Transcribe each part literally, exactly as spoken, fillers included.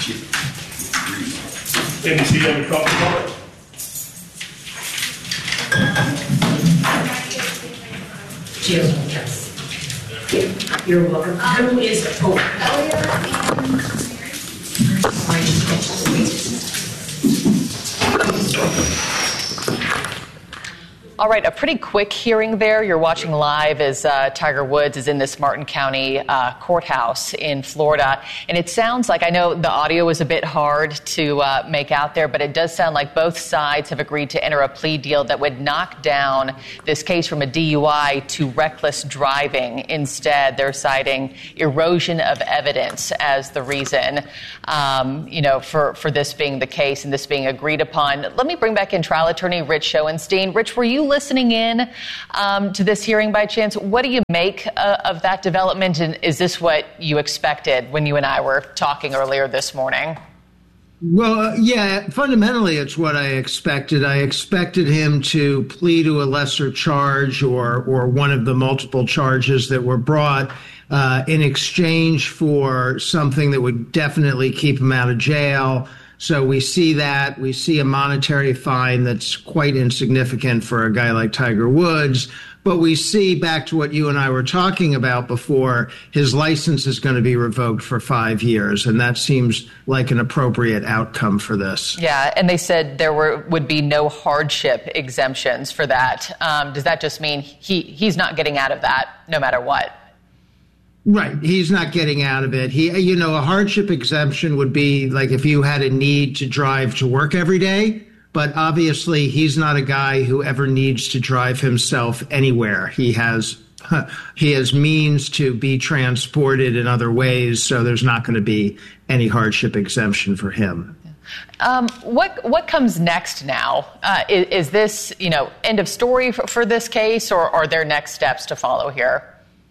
N B C, you have a call for Jill, yes. You're welcome. Who is it? Oh, All right, a pretty quick hearing there. You're watching live as uh, Tiger Woods is in this Martin County uh, courthouse in Florida. And it sounds like, I know the audio is a bit hard to uh, make out there, but it does sound like both sides have agreed to enter a plea deal that would knock down this case from a D U I to reckless driving. Instead, they're citing erosion of evidence as the reason, um, you know, for, for this being the case and this being agreed upon. Let me bring back in trial attorney Rich Schoenstein. Rich, were you listening in um, to this hearing by chance? What do you make uh, of that development? And is this what you expected when you and I were talking earlier this morning? Well, uh, yeah, fundamentally, it's what I expected. I expected him to plead to a lesser charge or or one of the multiple charges that were brought uh, in exchange for something that would definitely keep him out of jail. So we see that. We see a monetary fine that's quite insignificant for a guy like Tiger Woods. But we see, back to what you and I were talking about before, his license is going to be revoked for five years. And that seems like an appropriate outcome for this. Yeah, and they said there were would be no hardship exemptions for that. Um, does that just mean he, he's not getting out of that no matter what? Right. He's not getting out of it. He, you know, a hardship exemption would be like if you had a need to drive to work every day. But obviously, he's not a guy who ever needs to drive himself anywhere. He has he has means to be transported in other ways. So there's not going to be any hardship exemption for him. Um, what what comes next now? Uh, is, is this, you know, end of story for, for this case, or are there next steps to follow here?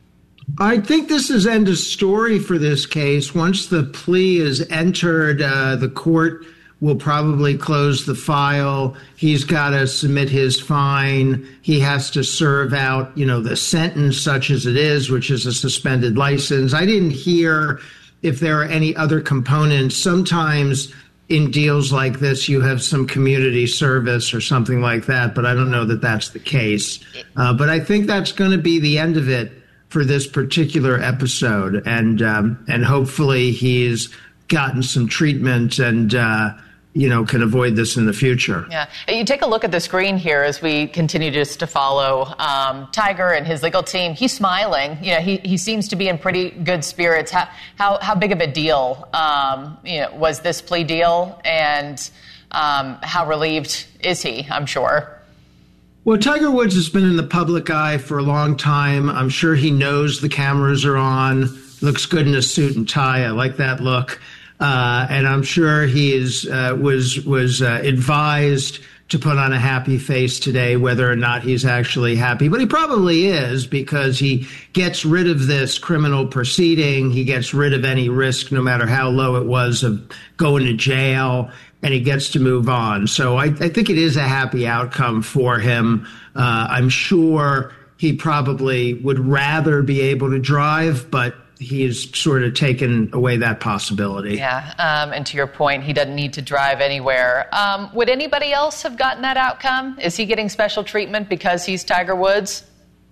I think this is end of story for this case. Once the plea is entered, uh, the court will probably close the file. He's got to submit his fine. He has to serve out, you know, the sentence such as it is, which is a suspended license. I didn't hear if there are any other components. Sometimes in deals like this, you have some community service or something like that, but I don't know that that's the case. Uh, but I think that's going to be the end of it for this particular episode, and um, and hopefully he's gotten some treatment and uh, you know can avoid this in the future. Yeah, you take a look at the screen here as we continue just to follow um, Tiger and his legal team. He's smiling. You know, he he seems to be in pretty good spirits. How how how big of a deal um, you know was this plea deal, and um, how relieved is he? I'm sure. Well, Tiger Woods has been in the public eye for a long time. I'm sure he knows the cameras are on. Looks good in a suit and tie. I like that look. Uh, and I'm sure he is uh, was was uh, advised to put on a happy face today, whether or not he's actually happy. But he probably is, because he gets rid of this criminal proceeding. He gets rid of any risk, no matter how low it was, of going to jail. And he gets to move on. So I, I think it is a happy outcome for him. Uh, I'm sure he probably would rather be able to drive, but he's sort of taken away that possibility. Yeah, um, and to your point, he doesn't need to drive anywhere. Um, would anybody else have gotten that outcome? Is he getting special treatment because he's Tiger Woods?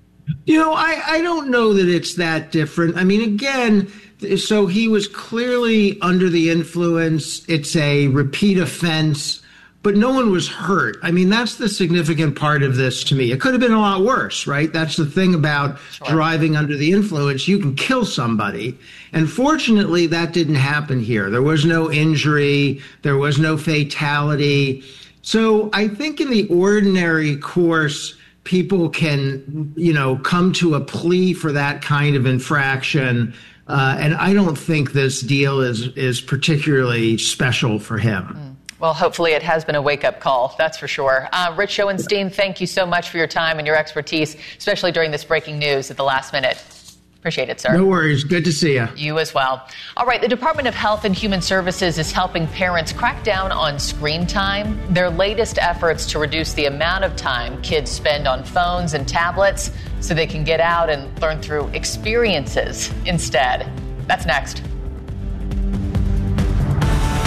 You know, I, I don't know that it's that different. I mean, again, so he was clearly under the influence. It's a repeat offense, but no one was hurt. I mean, that's the significant part of this to me. It could have been a lot worse, right? That's the thing about sure. driving under the influence. You can kill somebody. And fortunately, that didn't happen here. There was no injury. There was no fatality. So I think in the ordinary course, people can, you know, come to a plea for that kind of infraction. Uh, and I don't think this deal is is particularly special for him. Mm. Well, hopefully it has been a wake-up call, that's for sure. Uh, Rich Schoenstein, thank you so much for your time and your expertise, especially during this breaking news at the last minute. Appreciate it, sir. No worries. Good to see you. You as well. All right. The Department of Health and Human Services is helping parents crack down on screen time. Their latest efforts to reduce the amount of time kids spend on phones and tablets so they can get out and learn through experiences instead. That's next.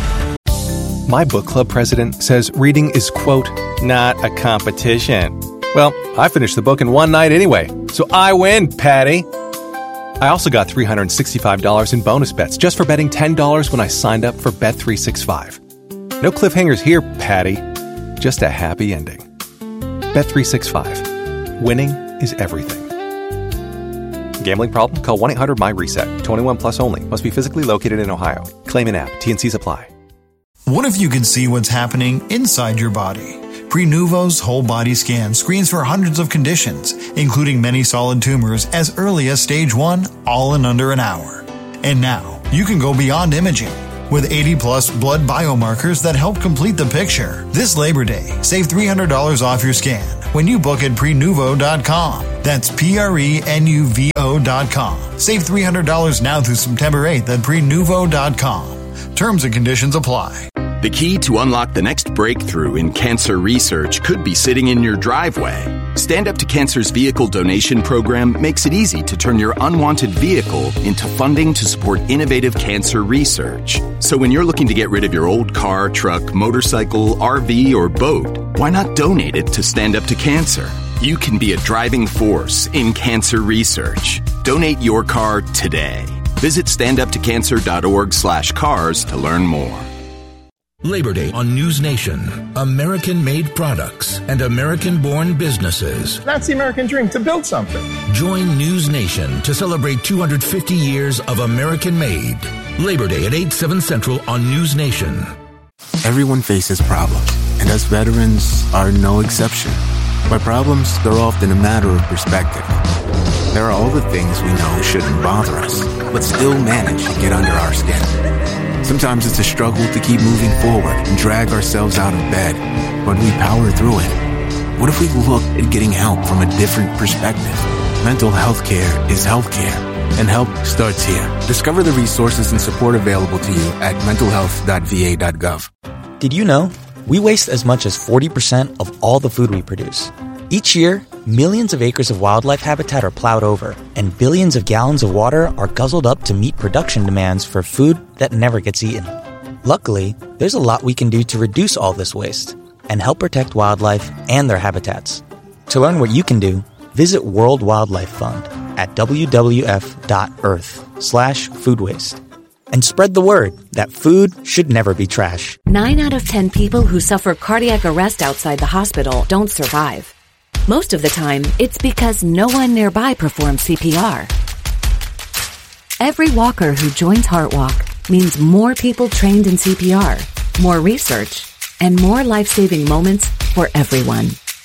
My book club president says reading is, quote, not a competition. Well, I finished the book in one night anyway, so I win, Patty. I also got three hundred sixty-five dollars in bonus bets just for betting ten dollars when I signed up for Bet three sixty-five. No cliffhangers here, Patty. Just a happy ending. Bet three sixty-five. Winning is everything. Gambling problem? Call one eight hundred M Y reset. twenty-one plus only. Must be physically located in Ohio. Claim in app. T and Cs apply. What if you could see what's happening inside your body? Prenuvo's whole body scan screens for hundreds of conditions, including many solid tumors as early as stage one, all in under an hour. And now, you can go beyond imaging. With eighty plus blood biomarkers that help complete the picture. This Labor Day, save three hundred dollars off your scan when you book at prenuvo dot com. That's P R E N U V O dot com. Save three hundred dollars now through September eighth at prenuvo dot com. Terms and conditions apply. The key to unlock the next breakthrough in cancer research could be sitting in your driveway. Stand Up to Cancer's vehicle donation program makes it easy to turn your unwanted vehicle into funding to support innovative cancer research. So when you're looking to get rid of your old car, truck, motorcycle, R V, or boat, why not donate it to Stand Up to Cancer? You can be a driving force in cancer research. Donate your car today. Visit standuptocancer.org slash cars to learn more. Labor Day on News Nation. American-made products and American-born businesses. That's the American dream, to build something. Join News Nation to celebrate two hundred fifty years of American-made. Labor Day at eight, seven Central on News Nation. Everyone faces problems, and us veterans are no exception. But problems, they're often a matter of perspective. There are all the things we know shouldn't bother us, but still manage to get under our skin. Sometimes it's a struggle to keep moving forward and drag ourselves out of bed, but we power through it. What if we looked at getting help from a different perspective? Mental health care is healthcare, and help starts here. Discover the resources and support available to you at mental health dot v a dot gov. Did you know we waste as much as forty percent of all the food we produce? Each year, millions of acres of wildlife habitat are plowed over, and billions of gallons of water are guzzled up to meet production demands for food that never gets eaten. Luckily, there's a lot we can do to reduce all this waste and help protect wildlife and their habitats. To learn what you can do, visit World Wildlife Fund at w w f dot earth slash food waste. And spread the word that food should never be trash. Nine out of ten people who suffer cardiac arrest outside the hospital don't survive. Most of the time, it's because no one nearby performs C P R. Every walker who joins HeartWalk means more people trained in C P R, more research, and more life-saving moments for everyone.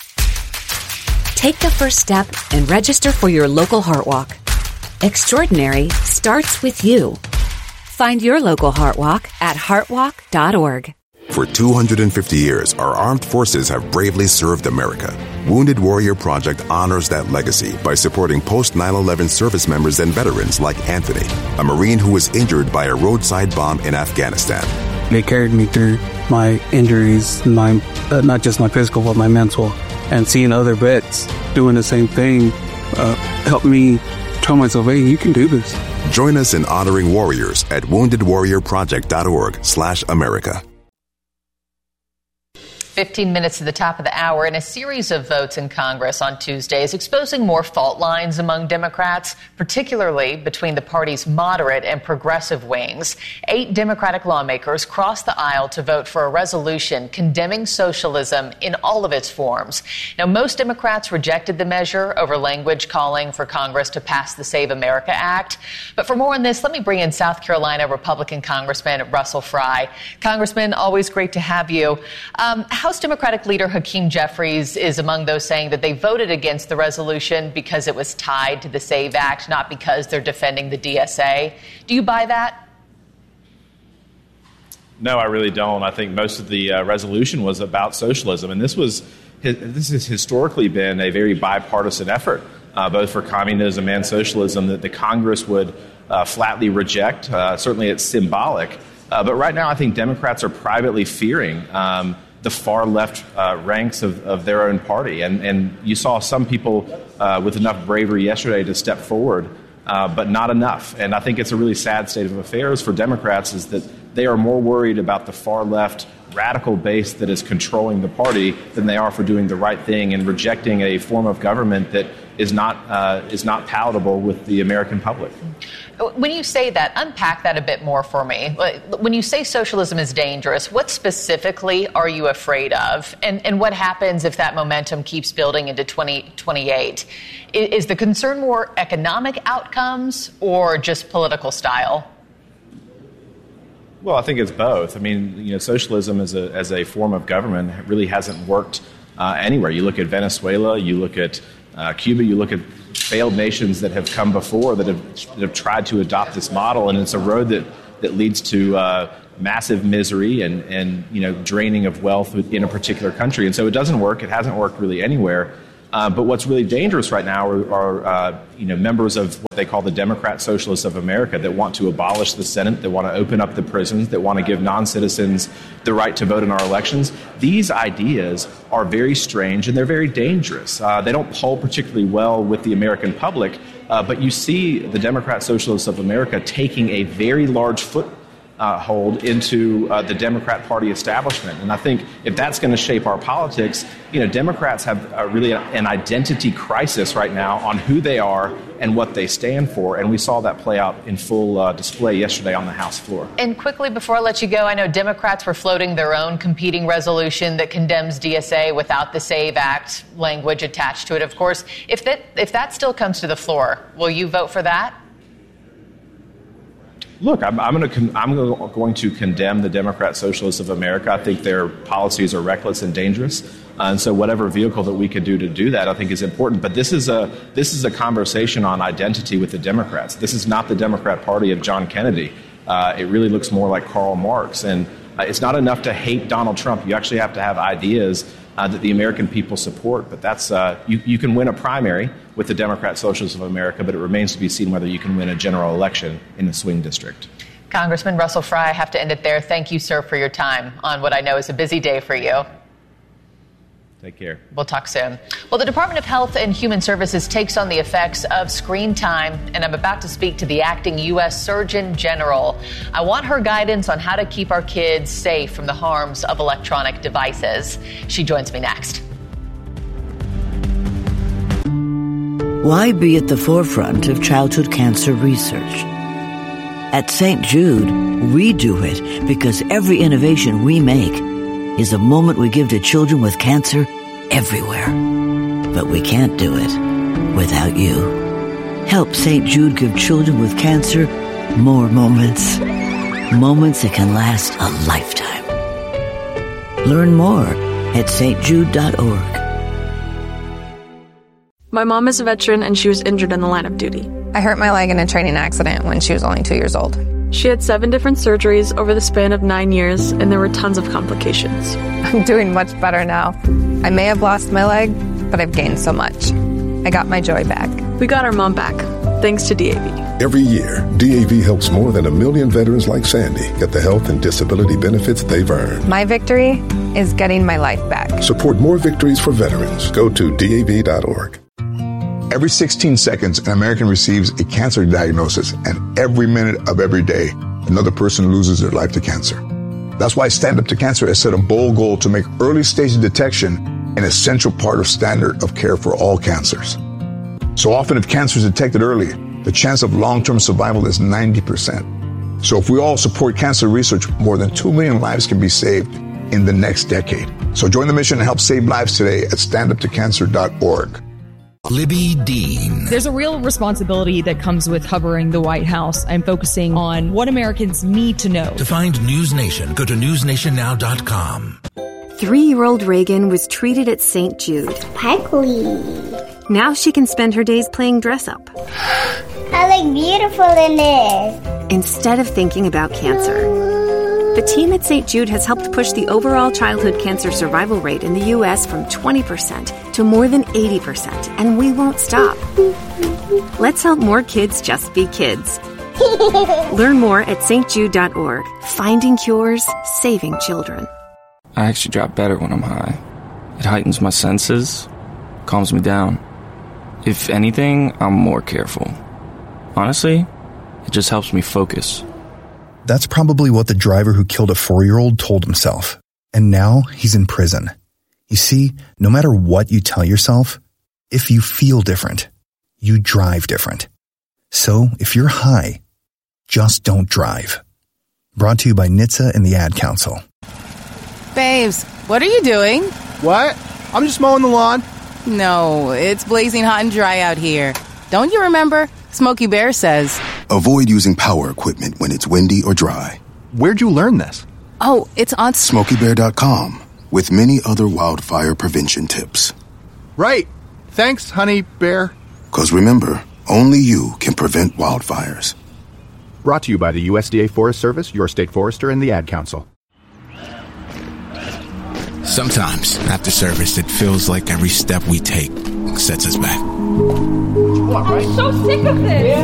Take the first step and register for your local HeartWalk. Extraordinary starts with you. Find your local HeartWalk at heartwalk dot org. For two hundred fifty years, our armed forces have bravely served America. Wounded Warrior Project honors that legacy by supporting post nine eleven service members and veterans like Anthony, a Marine who was injured by a roadside bomb in Afghanistan. They carried me through my injuries, my uh, not just my physical, but my mental. And seeing other vets doing the same thing uh, helped me tell myself, hey, you can do this. Join us in honoring warriors at wounded warrior project dot org slash America. fifteen minutes to the top of the hour, and a series of votes in Congress on Tuesday is exposing more fault lines among Democrats, particularly between the party's moderate and progressive wings. Eight Democratic lawmakers crossed the aisle to vote for a resolution condemning socialism in all of its forms. Now, most Democrats rejected the measure over language calling for Congress to pass the Save America Act. But for more on this, let me bring in South Carolina Republican Congressman Russell Fry. Congressman, always great to have you. Um, House Democratic leader Hakeem Jeffries is among those saying that they voted against the resolution because it was tied to the SAVE Act, not because they're defending the D S A. Do you buy that? No, I really don't. I think most of the uh, resolution was about socialism, and this was this has historically been a very bipartisan effort, uh, both for communism and socialism, that the Congress would uh, flatly reject. Uh, certainly, it's symbolic, uh, but right now, I think Democrats are privately fearing Um, the far left uh, ranks of, of their own party. And, and you saw some people uh, with enough bravery yesterday to step forward, uh, but not enough. And I think it's a really sad state of affairs for Democrats is that they are more worried about the far left radical base that is controlling the party than they are for doing the right thing and rejecting a form of government that is not uh, is not palatable with the American public. When you say that, unpack that a bit more for me. When you say socialism is dangerous, what specifically are you afraid of? And, and what happens if that momentum keeps building into twenty twenty-eight? Is the concern more economic outcomes or just political style? Well, I think it's both. I mean, you know, socialism as a as a form of government really hasn't worked uh, anywhere. You look at Venezuela, you look at uh, Cuba, you look at failed nations that have come before that have, that have tried to adopt this model, and it's a road that, that leads to uh, massive misery and, and you know draining of wealth in a particular country. And so it doesn't work. It hasn't worked really anywhere. Uh, but what's really dangerous right now are, are uh, you know members of what they call the Democrat Socialists of America that want to abolish the Senate, that want to open up the prisons, that want to give non-citizens the right to vote in our elections. These ideas are very strange and they're very dangerous. Uh, they don't poll particularly well with the American public, uh, but you see the Democrat Socialists of America taking a very large foot Uh, hold into uh, the Democrat Party establishment. And I think if that's going to shape our politics, you know, Democrats have uh, really an identity crisis right now on who they are and what they stand for. And we saw that play out in full uh, display yesterday on the House floor. And quickly, before I let you go, I know Democrats were floating their own competing resolution that condemns D S A without the SAVE Act language attached to it, of course. If that, if that still comes to the floor, will you vote for that? Look, I'm, I'm going to con- I'm going to condemn the Democrat Socialists of America. I think their policies are reckless and dangerous, uh, and so whatever vehicle that we could do to do that, I think, is important. But this is a this is a conversation on identity with the Democrats. This is not the Democrat Party of John Kennedy. Uh, it really looks more like Karl Marx, and uh, it's not enough to hate Donald Trump. You actually have to have ideas uh, that the American people support. But that's uh, you, you can win a primary with the Democrat Socialists of America, but it remains to be seen whether you can win a general election in a swing district. Congressman Russell Fry, I have to end it there. Thank you, sir, for your time on what I know is a busy day for you. Take care. We'll talk soon. Well, the Department of Health and Human Services takes on the effects of screen time, and I'm about to speak to the acting U S Surgeon General. I want her guidance on how to keep our kids safe from the harms of electronic devices. She joins me next. Why be at the forefront of childhood cancer research? At Saint Jude, we do it because every innovation we make is a moment we give to children with cancer everywhere. But we can't do it without you. Help Saint Jude give children with cancer more moments. Moments that can last a lifetime. Learn more at s t jude dot org. My mom is a veteran and she was injured in the line of duty. I hurt my leg in a training accident when she was only two years old. She had seven different surgeries over the span of nine years, and there were tons of complications. I'm doing much better now. I may have lost my leg, but I've gained so much. I got my joy back. We got our mom back, thanks to D A V. Every year, D A V helps more than a million veterans like Sandy get the health and disability benefits they've earned. My victory is getting my life back. Support more victories for veterans. Go to D A V dot org. Every sixteen seconds, an American receives a cancer diagnosis, and every minute of every day, another person loses their life to cancer. That's why Stand Up to Cancer has set a bold goal to make early stage detection an essential part of standard of care for all cancers. So often, if cancer is detected early, the chance of long-term survival is ninety percent. So if we all support cancer research, more than two million lives can be saved in the next decade. So join the mission and help save lives today at stand up to cancer dot org. Libby Dean. There's a real responsibility that comes with covering the White House. I'm focusing on what Americans need to know. To find News Nation, go to news nation now dot com. Three-year-old Reagan was treated at Saint Jude. Sparkly. Now she can spend her days playing dress-up. I look beautiful in this. Instead of thinking about cancer. The team at Saint Jude has helped push the overall childhood cancer survival rate in the U S from twenty percent to more than eighty percent, and we won't stop. Let's help more kids just be kids. Learn more at s t jude dot org. Finding cures, saving children. I actually drop better when I'm high. It heightens my senses, calms me down. If anything, I'm more careful. Honestly, it just helps me focus. That's probably what the driver who killed a four-year-old told himself. And now he's in prison. You see, no matter what you tell yourself, if you feel different, you drive different. So if you're high, just don't drive. Brought to you by N H T S A and the Ad Council. Babes, what are you doing? What? I'm just mowing the lawn. No, it's blazing hot and dry out here. Don't you remember? Smokey Bear says. Avoid using power equipment when it's windy or dry. Where'd you learn this? Oh, it's on Smokey Bear dot com with many other wildfire prevention tips. Right. Thanks, honey bear. Because remember, only you can prevent wildfires. Brought to you by the U S D A Forest Service, your state forester, and the Ad Council. Sometimes, after service, it feels like every step we take sets us back. I'm so sick of this.